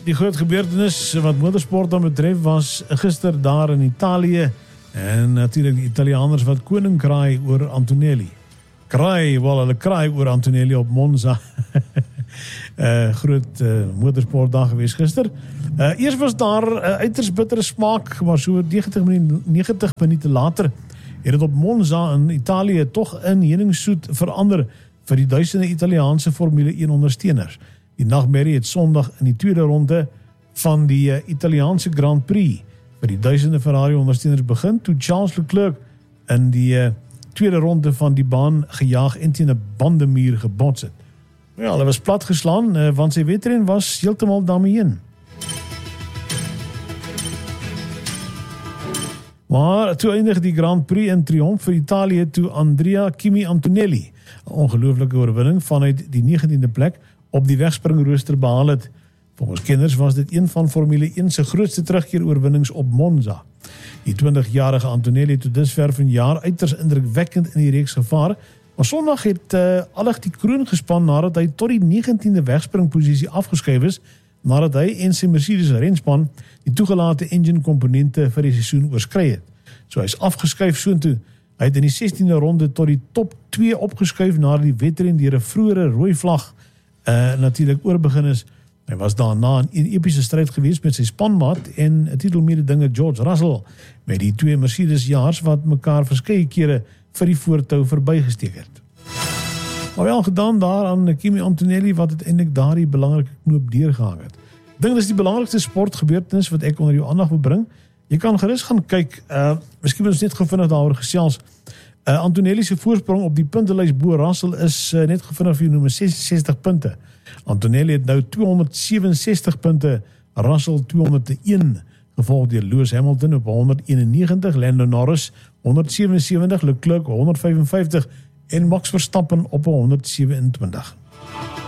die groot gebeurtenis wat motorsport dan betref was gister daar in Italië en natuurlijk die Italianers wat koning kraai oor Antonelli. Hulle kraai oor Antonelli op Monza. Groot motorsportdag geweest gister. Eers was daar uiters bittere smaak, maar so 90 minute later het het op Monza in Italië toch in heuningsoet verander vir die duisende Italiaanse Formule 1 ondersteuners. Die nachtmerrie het Sondag in die tweede ronde van die Italiaanse Grand Prix vir die duisende Ferrari ondersteuners begin, toe Charles Leclerc in die tweede ronde van die baan gejaag en teen 'n bandemuur gebots het. Ja, hulle was platgeslaan, want sy wedren was heeltemal daarmee heen. Maar toe eindig die Grand Prix in triomf vir Italië toe Andrea Kimi Antonelli 'n ongelooflike oorwinning vanuit die 19de plek op die wegspringrooster behaal het. Volgens kenners was dit een van Formule 1 se grootste terugkeer oorwinnings op Monza. Die 20-jarige Antonelli het tot dusver vanjaar uiters indrukwekkend in die reeks gevaar, maar Sondag het allig die kroon gespan nadat hy tot die 19de wegspringposisie afgeskuif is, nadat hy en sy Mercedes renspan die toegelate engine komponente vir die seisoen oorskry het. So hy is afgeskuif soontoe. Hy het in die 16de ronde tot die top 2 opgeskuif nadat die wedren deur 'n vroeëre rooi vlag natuurlik oorbegin is. Hy was daarna in 'n epiese stryd geweest met sy spanmaat en 'n titelmededinger George Russell met die twee Mercedes-jaars wat mekaar verskeie kere vir die voortou verbygesteek het. Maar wel gedaan daar aan Kimi Antonelli wat uiteindelik daardie belangrike knoop deurgehang het. Ek dink dis die belangrikste sportgebeurtenis wat ek onder jou aandag wil bring. Jy kan gerus gaan kyk, miskien moet ons net gevinnig daaroor gesels. Antonelli se voorsprong op die puntelys bo Russell is net gevinnig vir jou noem 66 punte. Antonelli het nou 267 punte, Russell 201, gevolg deur Lewis Hamilton op 191, Lando Norris 177, Leclerc 155 en Max Verstappen op 127.